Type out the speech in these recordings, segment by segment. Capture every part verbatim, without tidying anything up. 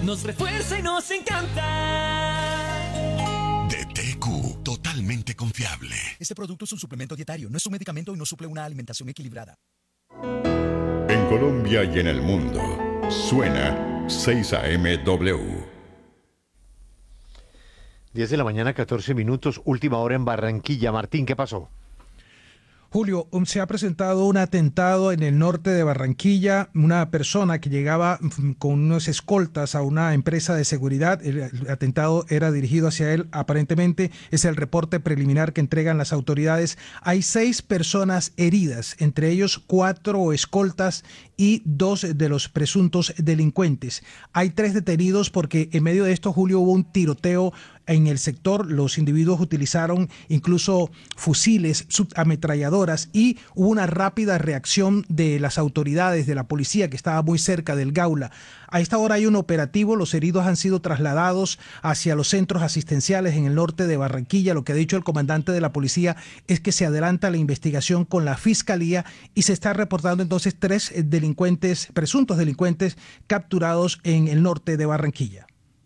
nos refuerza y nos encanta. D T Q, totalmente confiable. Este producto es un suplemento dietario, no es un medicamento y no suple una alimentación equilibrada. En Colombia y en el mundo, suena seis A M W. diez de la mañana, catorce minutos, última hora en Barranquilla. Martín, ¿qué pasó? Julio, se ha presentado un atentado en el norte de Barranquilla. Una persona que llegaba con unos escoltas a una empresa de seguridad. El atentado era dirigido hacia él. Aparentemente es el reporte preliminar que entregan las autoridades. Hay seis personas heridas, entre ellos cuatro escoltas y dos de los presuntos delincuentes. Hay tres detenidos porque en medio de esto, Julio, hubo un tiroteo en el sector. Los individuos utilizaron incluso fusiles, ametralladoras, y hubo una rápida reacción de las autoridades, de la policía que estaba muy cerca del Gaula. A esta hora hay un operativo, los heridos han sido trasladados hacia los centros asistenciales en el norte de Barranquilla. Lo que ha dicho el comandante de la policía es que se adelanta la investigación con la fiscalía y se está reportando entonces tres delincuentes, presuntos delincuentes capturados en el norte de Barranquilla.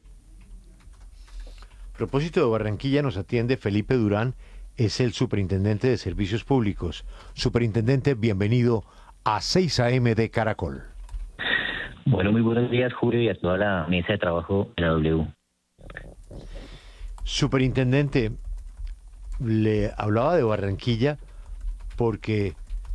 A propósito de Barranquilla, nos atiende Felipe Durán, es el superintendente de Servicios Públicos. Superintendente, bienvenido a seis A M de Caracol. Bueno, muy buenos días, Julio, y a toda la mesa de trabajo de la W. Superintendente, le hablaba de Barranquilla porque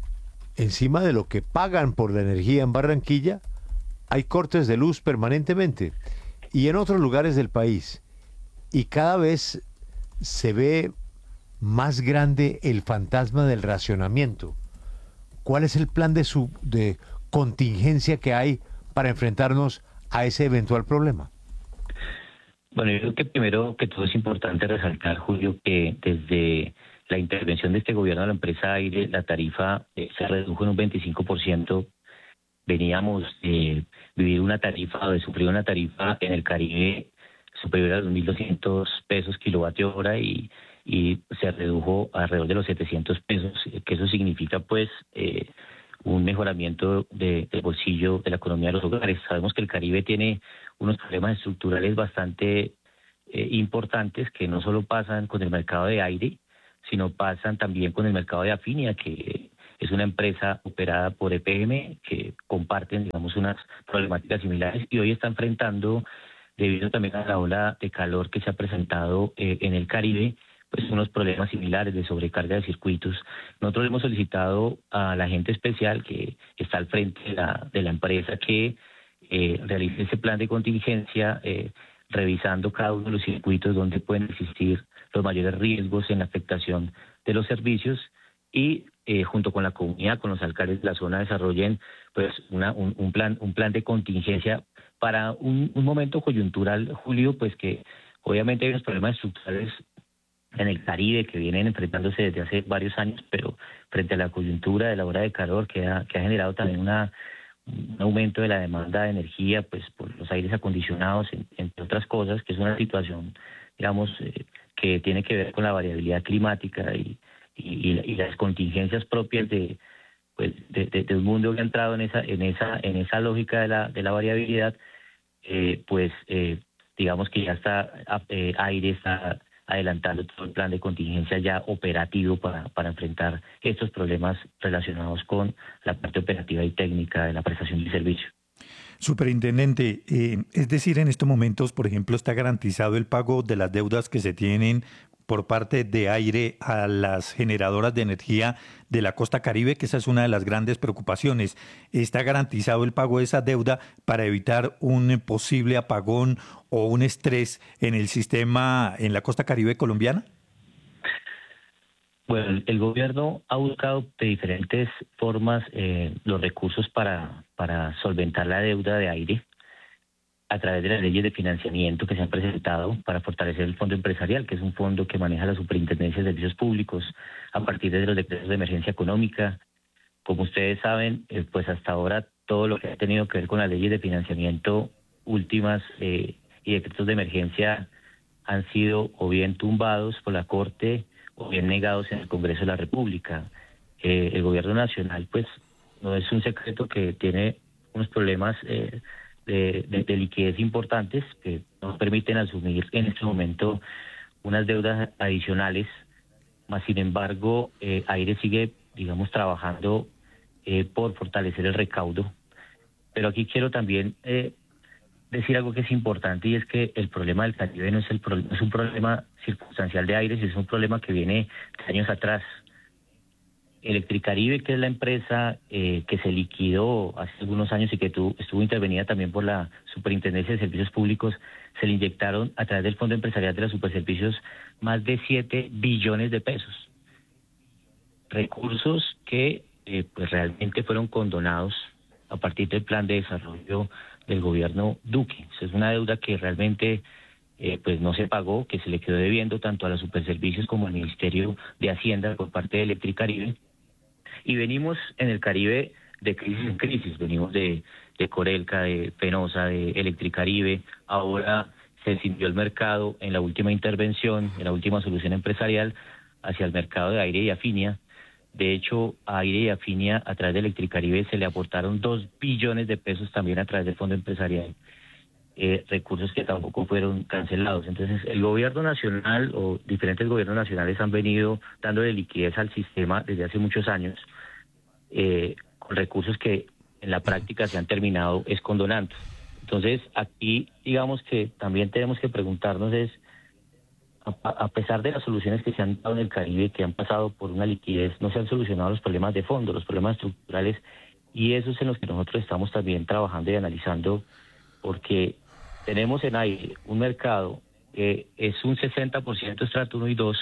encima de lo que pagan por la energía en Barranquilla, hay cortes de luz permanentemente y en otros lugares del país. Y cada vez se ve más grande el fantasma del racionamiento. ¿Cuál es el plan de, su, de contingencia que hay para enfrentarnos a ese eventual problema? Bueno, yo creo que primero que todo es importante resaltar, Julio, que desde la intervención de este gobierno de la empresa Aire, la tarifa eh, se redujo en un veinticinco por ciento. Veníamos de vivir una tarifa o de sufrir una tarifa en el Caribe superior a los mil doscientos pesos kilovatio hora y, y se redujo alrededor de los setecientos pesos, que eso significa pues eh, un mejoramiento de, del bolsillo de la economía de los hogares. Sabemos que el Caribe tiene unos problemas estructurales bastante eh, importantes que no solo pasan con el mercado de aire, sino pasan también con el mercado de Afinia, que es una empresa operada por E P M, que comparten, digamos, unas problemáticas similares y hoy está enfrentando, debido también a la ola de calor que se ha presentado eh, en el Caribe, pues unos problemas similares de sobrecarga de circuitos. Nosotros hemos solicitado a la agente especial que está al frente de la, de la empresa que eh, realice ese plan de contingencia, eh, revisando cada uno de los circuitos donde pueden existir los mayores riesgos en la afectación de los servicios y eh, junto con la comunidad, con los alcaldes de la zona, desarrollen pues una, un, un plan un plan de contingencia para un, un momento coyuntural, Julio, pues que obviamente hay unos problemas estructurales en el Caribe que vienen enfrentándose desde hace varios años, pero frente a la coyuntura de la ola de calor que ha, que ha generado también una, un aumento de la demanda de energía, pues por los aires acondicionados, en, entre otras cosas, que es una situación, digamos, eh, que tiene que ver con la variabilidad climática y, y, y las contingencias propias de pues de, de, de un mundo que ha entrado en esa en esa en esa lógica de la de la variabilidad. Eh, pues eh, digamos que ya está eh, Aire está adelantando todo el plan de contingencia ya operativo para, para enfrentar estos problemas relacionados con la parte operativa y técnica de la prestación de servicio. Superintendente, eh, es decir, en estos momentos, por ejemplo, está garantizado el pago de las deudas que se tienen por parte de Aire a las generadoras de energía de la costa Caribe, que esa es una de las grandes preocupaciones. ¿Está garantizado el pago de esa deuda para evitar un posible apagón o un estrés en el sistema en la costa Caribe colombiana? Bueno, el gobierno ha buscado de diferentes formas eh, los recursos para, para solventar la deuda de Aire, a través de las leyes de financiamiento que se han presentado para fortalecer el fondo empresarial, que es un fondo que maneja la Superintendencia de Servicios Públicos a partir de los decretos de emergencia económica. Como ustedes saben, eh, pues hasta ahora todo lo que ha tenido que ver con las leyes de financiamiento últimas eh, y decretos de emergencia han sido o bien tumbados por la Corte o bien negados en el Congreso de la República. Eh, el gobierno nacional, pues, no es un secreto que tiene unos problemas eh, de, de, de liquidez importantes que nos permiten asumir en este momento unas deudas adicionales, más sin embargo, eh, Aire sigue, digamos, trabajando eh, por fortalecer el recaudo. Pero aquí quiero también eh, decir algo que es importante, y es que el problema del Caribe no es, el pro, no es un problema circunstancial de Aire, sino es un problema que viene de años atrás. Electricaribe, que es la empresa eh, que se liquidó hace algunos años y que tu, estuvo intervenida también por la Superintendencia de Servicios Públicos, se le inyectaron a través del Fondo Empresarial de los Superservicios más de siete billones de pesos. Recursos que eh, pues realmente fueron condonados a partir del plan de desarrollo del gobierno Duque. Eso es una deuda que realmente eh, pues no se pagó, que se le quedó debiendo tanto a los Superservicios como al Ministerio de Hacienda por parte de Electricaribe. Y venimos en el Caribe de crisis en crisis, venimos de, de Corelca, de Fenosa, de Electricaribe, ahora se escindió el mercado en la última intervención, en la última solución empresarial, hacia el mercado de Aire y Afinia. De hecho, a Aire y Afinia, a través de Electricaribe, se le aportaron dos billones de pesos también a través del Fondo Empresarial, eh, recursos que tampoco fueron cancelados. Entonces, el gobierno nacional o diferentes gobiernos nacionales han venido dándole liquidez al sistema desde hace muchos años, eh, con recursos que en la práctica se han terminado escondonando. Entonces, aquí digamos que también tenemos que preguntarnos es, a, a pesar de las soluciones que se han dado en el Caribe, que han pasado por una liquidez, no se han solucionado los problemas de fondo, los problemas estructurales, y eso es en los que nosotros estamos también trabajando y analizando, porque tenemos en Aire un mercado que es un sesenta por ciento estrato uno y dos,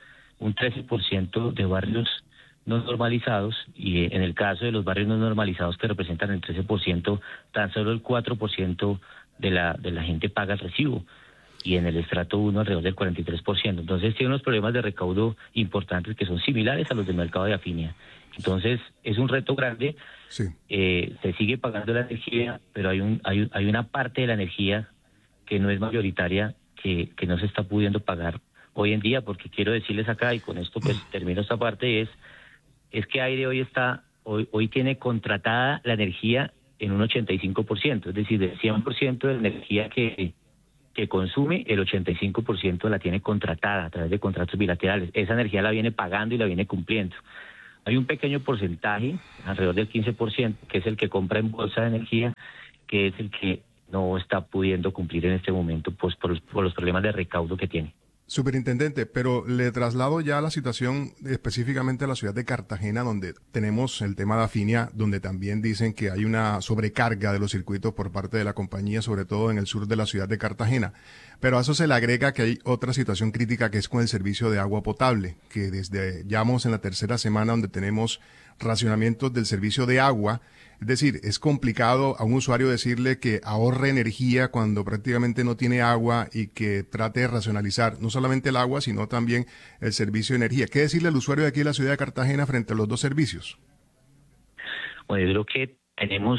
un trece por ciento de barrios no normalizados, y en el caso de los barrios no normalizados, que representan el trece por ciento, tan solo el cuatro por ciento de la, de la gente paga el recibo, y en el estrato uno alrededor del cuarenta y tres por ciento. Entonces tiene unos problemas de recaudo importantes que son similares a los del mercado de Afinia. Entonces es un reto grande, sí. eh, se sigue pagando la energía, pero hay, un, hay, hay una parte de la energía que no es mayoritaria, que, que no se está pudiendo pagar hoy en día, porque quiero decirles acá, y con esto pues termino esta parte, es es que Aire hoy está, hoy, hoy tiene contratada la energía en un ochenta y cinco por ciento, es decir, del cien por ciento de la energía que, que consume, el ochenta y cinco por ciento la tiene contratada a través de contratos bilaterales. Esa energía la viene pagando y la viene cumpliendo. Hay un pequeño porcentaje, alrededor del quince por ciento, que es el que compra en bolsa de energía, que es el que no está pudiendo cumplir en este momento pues, por, por los problemas de recaudo que tiene. Superintendente, pero le traslado ya la situación específicamente a la ciudad de Cartagena, donde tenemos el tema de Afinia, donde también dicen que hay una sobrecarga de los circuitos por parte de la compañía, sobre todo en el sur de la ciudad de Cartagena. Pero a eso se le agrega que hay otra situación crítica, que es con el servicio de agua potable, que desde ya vamos en la tercera semana donde tenemos racionamientos del servicio de agua. Es decir, es complicado a un usuario decirle que ahorre energía cuando prácticamente no tiene agua y que trate de racionalizar no solamente el agua, sino también el servicio de energía. ¿Qué decirle al usuario de aquí de la ciudad de Cartagena frente a los dos servicios? Bueno, yo creo que tenemos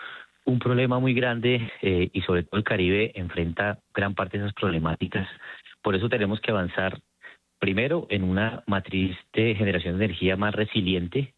un problema muy grande eh, y sobre todo el Caribe enfrenta gran parte de esas problemáticas. Por eso tenemos que avanzar primero en una matriz de generación de energía más resiliente.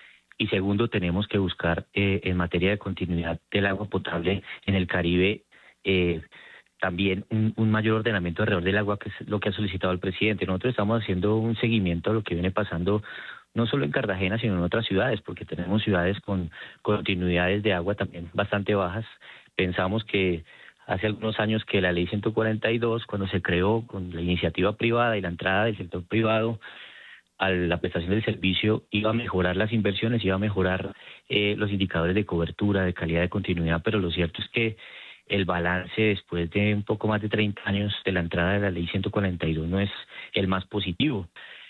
Y segundo, tenemos que buscar eh, en materia de continuidad del agua potable en el Caribe eh, también un, un mayor ordenamiento alrededor del agua, que es lo que ha solicitado el presidente. Nosotros estamos haciendo un seguimiento a lo que viene pasando no solo en Cartagena, sino en otras ciudades, porque tenemos ciudades con continuidades de agua también bastante bajas. Pensamos que hace algunos años que la ley ciento cuarenta y dos, cuando se creó con la iniciativa privada y la entrada del sector privado a la prestación del servicio, iba a mejorar las inversiones, iba a mejorar eh, los indicadores de cobertura, de calidad, de continuidad, pero lo cierto es que el balance después de un poco más de treinta años de la entrada de la ley ciento cuarenta y dos no es el más positivo.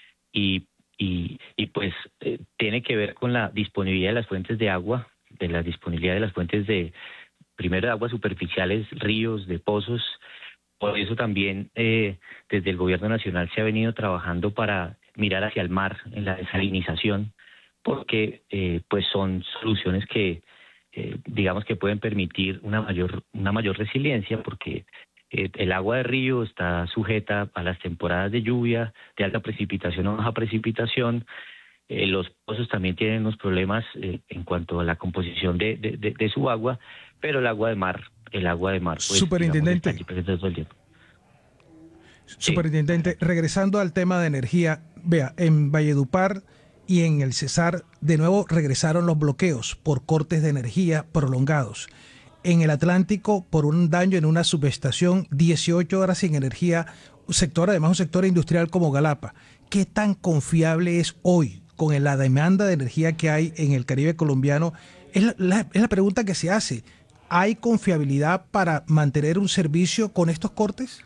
Y, y, y pues eh, tiene que ver con la disponibilidad de las fuentes de agua, de la disponibilidad de las fuentes de, primero de aguas superficiales, ríos, de pozos. Por eso también eh, desde el gobierno nacional se ha venido trabajando para mirar hacia el mar en la desalinización, porque eh, pues son soluciones que eh, digamos que pueden permitir una mayor una mayor resiliencia, porque eh, el agua de río está sujeta a las temporadas de lluvia, de alta precipitación o baja precipitación. Eh, los pozos también tienen unos problemas eh, en cuanto a la composición de, de, de, de su agua, pero el agua de mar el agua de mar. Pues, Superintendente. digamos, está todo el tiempo. Superintendente, regresando al tema de energía, vea, en Valledupar y en el Cesar, de nuevo regresaron los bloqueos por cortes de energía prolongados. En el Atlántico, por un daño en una subestación, dieciocho horas sin energía, un sector, además un sector industrial como Galapa. ¿Qué tan confiable es hoy, con la demanda de energía que hay en el Caribe colombiano? Es la, la, es la pregunta que se hace. ¿Hay confiabilidad para mantener un servicio con estos cortes?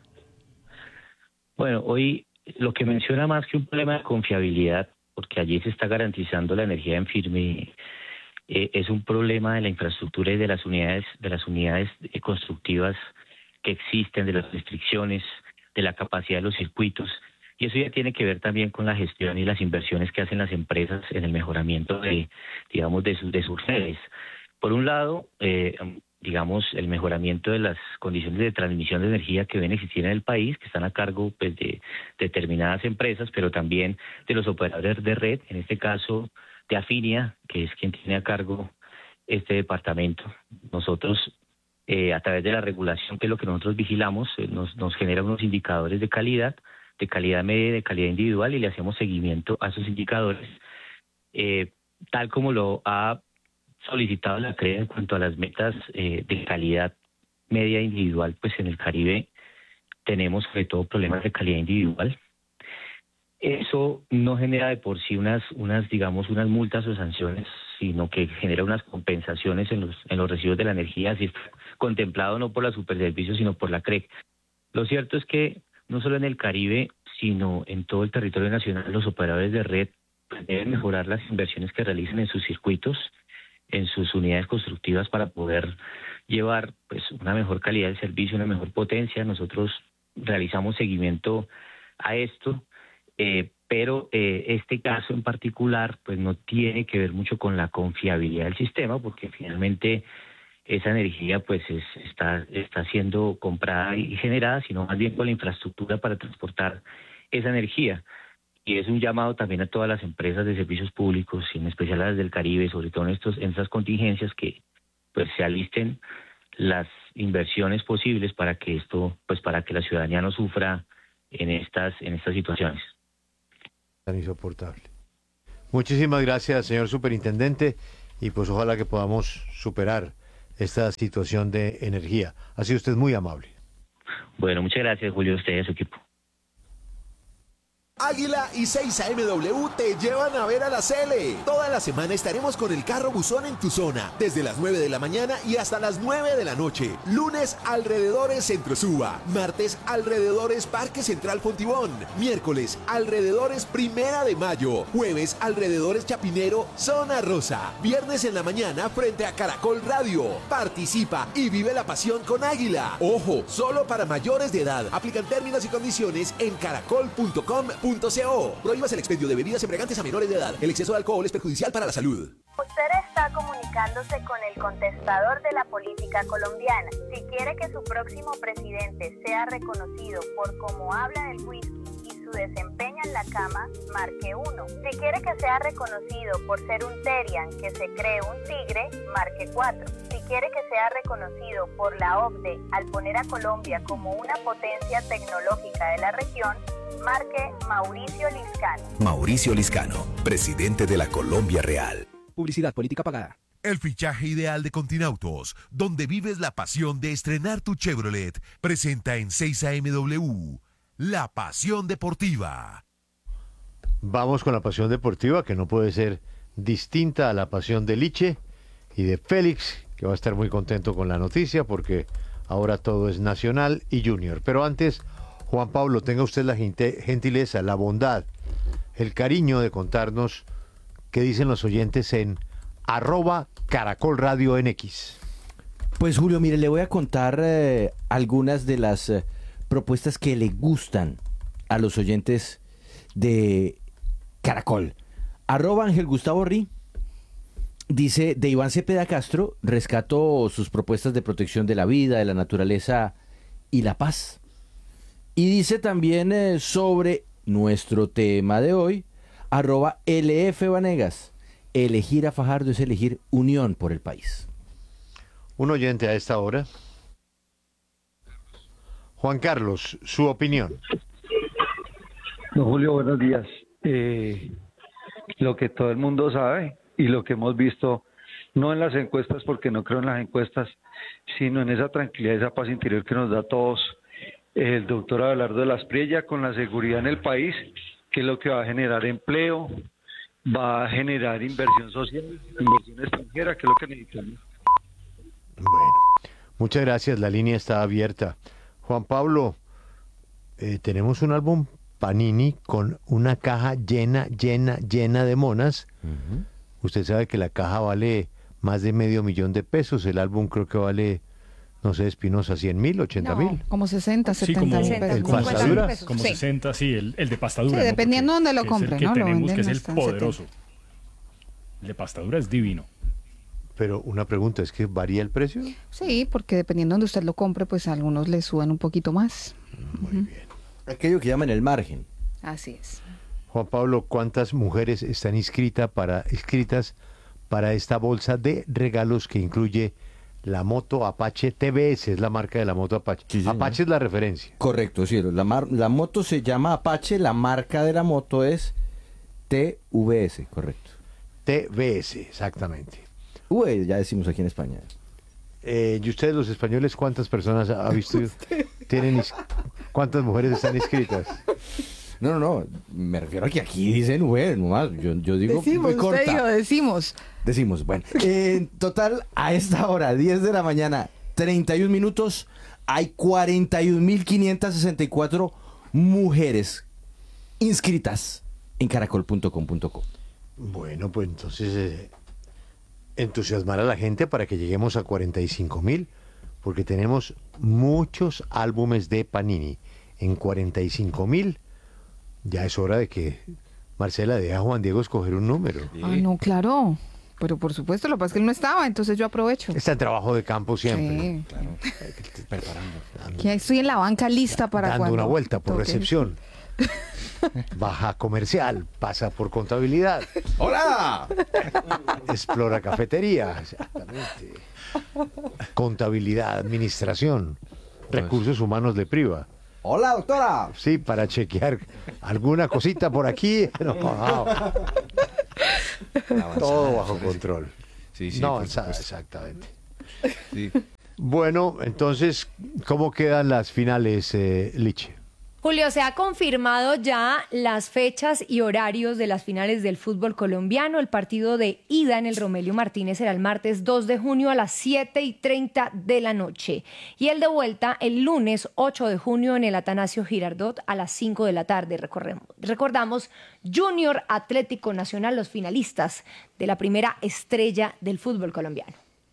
Bueno, hoy lo que menciona más que un problema de confiabilidad, porque allí se está garantizando la energía en firme, eh, es un problema de la infraestructura y de las unidades, de las unidades constructivas que existen, de las restricciones, de la capacidad de los circuitos, y eso ya tiene que ver también con la gestión y las inversiones que hacen las empresas en el mejoramiento de, digamos, de sus, de sus redes. Por un lado, eh, digamos, el mejoramiento de las condiciones de transmisión de energía que deben existir en el país, que están a cargo pues, de determinadas empresas, pero también de los operadores de red, en este caso de Afinia, que es quien tiene a cargo este departamento. Nosotros, eh, a través de la regulación, que es lo que nosotros vigilamos, eh, nos, nos genera unos indicadores de calidad, de calidad media y de calidad individual, y le hacemos seguimiento a esos indicadores, eh, tal como lo ha solicitado la C R E en cuanto a las metas eh, de calidad media individual. Pues en el Caribe tenemos sobre todo problemas de calidad individual. Eso no genera de por sí unas, unas digamos, unas multas o sanciones, sino que genera unas compensaciones en los, en los recibos de la energía, así está contemplado no por la Superservicios, sino por la C R E C. Lo cierto es que no solo en el Caribe, sino en todo el territorio nacional, los operadores de red pues, deben mejorar las inversiones que realicen en sus circuitos, en sus unidades constructivas, para poder llevar pues una mejor calidad de servicio, una mejor potencia. Nosotros realizamos seguimiento a esto, eh, pero eh, este caso en particular pues no tiene que ver mucho con la confiabilidad del sistema, porque finalmente esa energía pues es, está, está siendo comprada y generada, sino más bien con la infraestructura para transportar esa energía. Y es un llamado también a todas las empresas de servicios públicos, y en especial a las del Caribe, sobre todo en estos en estas contingencias, que pues se alisten las inversiones posibles para que esto, pues para que la ciudadanía no sufra en estas en estas situaciones. Tan insoportable. Muchísimas gracias, señor superintendente, y pues ojalá que podamos superar esta situación de energía. Ha sido usted muy amable. Bueno, muchas gracias, Julio, a usted y a su equipo. Águila y seis A M W te llevan a ver a la Cele. Toda la semana estaremos con el carro buzón en tu zona, desde las nueve de la mañana y hasta las nueve de la noche. Lunes, alrededores Centro Suba. Martes, alrededores Parque Central Fontibón. Miércoles, alrededores Primera de Mayo. Jueves, alrededores Chapinero, Zona Rosa. Viernes en la mañana, frente a Caracol Radio. Participa y vive la pasión con Águila. Ojo, solo para mayores de edad. Aplican términos y condiciones en caracol punto com punto co. Prohíbas el expendio de bebidas embriagantes a menores de edad. El exceso de alcohol es perjudicial para la salud. Usted está comunicándose con el contestador de la política colombiana. Si quiere que su próximo presidente sea reconocido por cómo habla del whisky y su desempeño en la cama, marque uno. Si quiere que sea reconocido por ser un Terian que se cree un tigre, marque cuatro. Si quiere que sea reconocido por la O C D E al poner a Colombia como una potencia tecnológica de la región, marque Mauricio Liscano. Mauricio Liscano, presidente de la Colombia Real. Publicidad política pagada. El fichaje ideal de Continautos, donde vives la pasión de estrenar tu Chevrolet, presenta en seis A M W La Pasión Deportiva. Vamos con la pasión deportiva, que no puede ser distinta a la pasión de Liche y de Félix, que va a estar muy contento con la noticia porque ahora todo es nacional y junior. Pero antes, Juan Pablo, tenga usted la gentileza, la bondad, el cariño de contarnos qué dicen los oyentes en arroba Caracol Radio N X. Pues Julio, mire, le voy a contar eh, algunas de las eh, propuestas que le gustan a los oyentes de Caracol. Arroba Ángel Gustavo Ri dice: de Iván Cepeda Castro rescató sus propuestas de protección de la vida, de la naturaleza y la paz. Y dice también eh, sobre nuestro tema de hoy, arroba L F Vanegas: elegir a Fajardo es elegir unión por el país. Un oyente a esta hora. Juan Carlos, su opinión. Don Julio, buenos días. Eh, lo que todo el mundo sabe y lo que hemos visto, no en las encuestas, porque no creo en las encuestas, sino en esa tranquilidad, esa paz interior que nos da a todos el doctor Abelardo de la Espriella, con la seguridad en el país, que es lo que va a generar empleo, va a generar inversión social, inversión extranjera, que es lo que necesitamos. Bueno, muchas gracias, la línea está abierta. Juan Pablo, eh, tenemos un álbum Panini con una caja llena, llena, llena de monas. Uh-huh. Usted sabe que la caja vale más de medio millón de pesos, el álbum creo que vale, no sé, Espinosa, cien mil, ochenta mil. No, como sesenta, setenta mil pesos. ¿El pastadura? Como sí. sesenta, sí, el, el de pastadura. Sí, ¿no? dependiendo de dónde lo compre, ¿no? Lo tenemos, venden que es el hasta poderoso. setenta. El de pastadura es divino. Pero una pregunta, ¿es que varía el precio? Sí, porque dependiendo de donde usted lo compre, pues a algunos le suben un poquito más. Muy uh-huh. bien. Aquello que llaman el margen. Así es. Juan Pablo, ¿cuántas mujeres están inscritas para, inscritas para esta bolsa de regalos que incluye la moto Apache T V S? Es la marca de la moto Apache. Sí, Apache es la referencia. Correcto, sí. La, mar, la moto se llama Apache, la marca de la moto es T V S, correcto. T V S, exactamente. V, ya decimos aquí en España. Eh, ¿Y ustedes los españoles cuántas personas ha visto? ¿Tienen ¿Cuántas mujeres están inscritas? No, no, no, me refiero a que aquí dicen V, nomás, yo, yo digo decimos, muy corta. Usted dijo, decimos. Decimos, bueno. En total, a esta hora, diez de la mañana, treinta y un minutos, hay cuarenta y un mil quinientas sesenta y cuatro mujeres inscritas en caracol punto com punto co. Bueno, pues entonces eh, entusiasmar a la gente para que lleguemos a cuarenta y cinco mil, porque tenemos muchos álbumes de Panini. En cuarenta y cinco mil, ya es hora de que Marcela deje a Juan Diego escoger un número. Sí. Ah, no, claro. Pero por supuesto, lo que pasa es que él no estaba, entonces yo aprovecho. Está en trabajo de campo siempre. Sí. ¿No? Claro. Preparando. Que estoy en la banca lista para dando cuando una vuelta por toque. Recepción. Baja comercial, pasa por contabilidad. ¡Hola! Explora cafetería, exactamente. Contabilidad, administración, recursos humanos de priva. Hola, doctora. Sí, para chequear alguna cosita por aquí. No, no. Todo bajo control. Sí, sí, no avanzada, exactamente. Sí. Bueno, entonces, ¿cómo quedan las finales, eh, Liche? Julio, se ha confirmado ya las fechas y horarios de las finales del fútbol colombiano. El partido de ida en el Romelio Martínez será el martes dos de junio a las siete y treinta de la noche. Y el de vuelta el lunes ocho de junio en el Atanasio Girardot a las cinco de la tarde. Recordamos, Junior Atlético Nacional, los finalistas de la primera estrella del fútbol colombiano.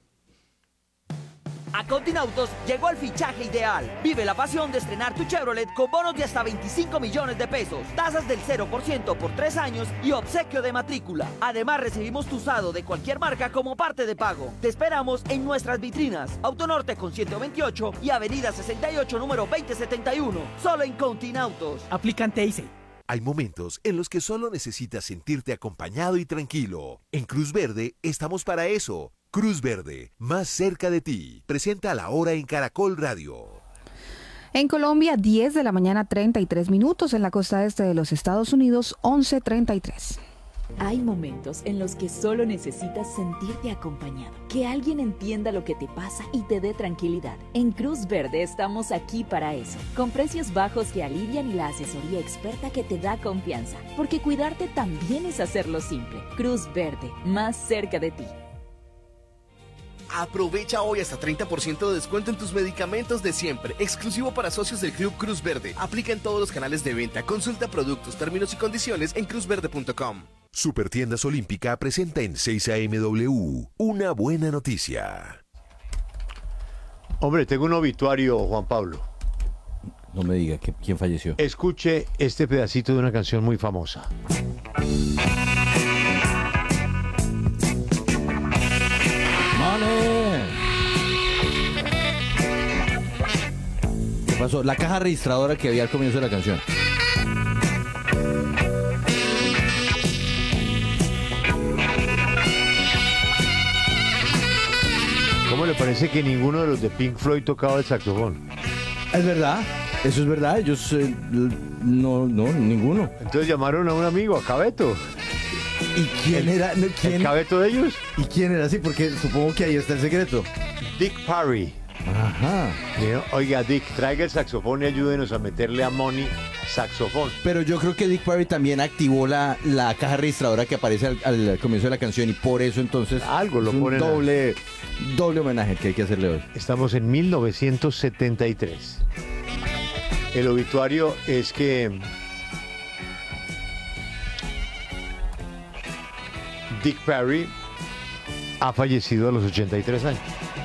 A Continautos llegó el fichaje ideal. Vive la pasión de estrenar tu Chevrolet con bonos de hasta veinticinco millones de pesos, tasas del cero por ciento por tres años y obsequio de matrícula. Además, recibimos tu usado de cualquier marca como parte de pago. Te esperamos en nuestras vitrinas. Autonorte con ciento veintiocho y Avenida sesenta y ocho, número veinte setenta y uno. Solo en Continautos. Aplican T I C. Hay momentos en los que solo necesitas sentirte acompañado y tranquilo. En Cruz Verde estamos para eso. Cruz Verde, más cerca de ti. Presenta La Hora en Caracol Radio. En Colombia, diez de la mañana, treinta y tres minutos. En la costa este de los Estados Unidos, once treinta y tres. Hay momentos en los que solo necesitas sentirte acompañado, que alguien entienda lo que te pasa y te dé tranquilidad. En Cruz Verde estamos aquí para eso, con precios bajos que alivian y la asesoría experta que te da confianza, porque cuidarte también es hacerlo simple. Cruz Verde, más cerca de ti. Aprovecha hoy hasta treinta por ciento de descuento en tus medicamentos de siempre, exclusivo para socios del Club Cruz Verde. Aplica en todos los canales de venta. Consulta productos, términos y condiciones en cruz verde punto com. Supertiendas Olímpica presenta en seis A M W una buena noticia. Hombre, tengo un obituario, Juan Pablo. No me diga que quién falleció. Escuche este pedacito de una canción muy famosa. ¿Qué pasó? La caja registradora que había al comienzo de la canción. ¿Cómo le parece que ninguno de los de Pink Floyd tocaba el saxofón? Es verdad, eso es verdad. Ellos eh, no, no, ninguno. Entonces llamaron a un amigo, a Cabeto. ¿Y quién el, era? No, ¿quién? ¿El Cabeto de ellos? ¿Y quién era? Sí, porque supongo que ahí está el secreto. Dick Parry. Ajá. Dijo, oiga, Dick, traiga el saxofón y ayúdenos a meterle a Money saxofón. Pero yo creo que Dick Parry también activó la, la caja registradora que aparece al, al comienzo de la canción y por eso entonces algo lo es un ponen doble, a... doble homenaje que hay que hacerle hoy. Estamos en mil novecientos setenta y tres. El obituario es que Dick Parry ha fallecido a los ochenta y tres años.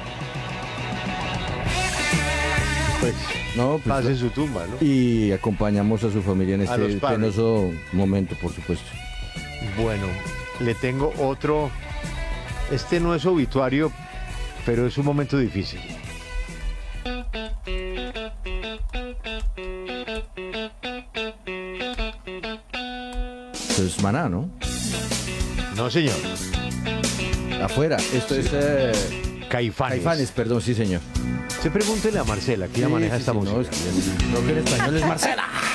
Pues, no, pues, paz en su tumba, ¿no? Y acompañamos a su familia en este penoso momento, por supuesto. Bueno, le tengo otro. Este no es obituario, pero es un momento difícil. Esto es Maná, ¿no? No, señor. Afuera. Esto sí. es... Eh... Caifanes. Caifanes, perdón, sí, señor. Se pregúntele a Marcela, que ella sí, maneja sí, esta sí, música. No, es que no, que en español es Marcela.